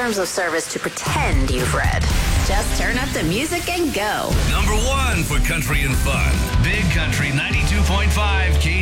terms of service to pretend you've read. Just turn up the music and go. Number 1 for country and fun. Big Country 92.5 KD.